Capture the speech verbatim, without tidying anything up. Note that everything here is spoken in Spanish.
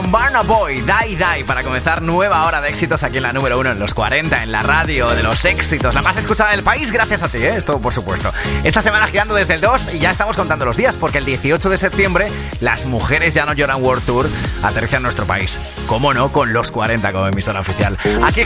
con Burna Boy, Die Die, para comenzar nueva hora de éxitos aquí en la número uno, en los cuarenta, en la radio de los éxitos, la más escuchada del país, gracias a ti, ¿eh? Esto por supuesto. Esta semana girando desde el dos y ya estamos contando los días, porque el dieciocho de septiembre Las Mujeres Ya No Lloran World Tour aterriza en nuestro país. ¿Cómo no? Con los cuarenta como emisora oficial. Aquí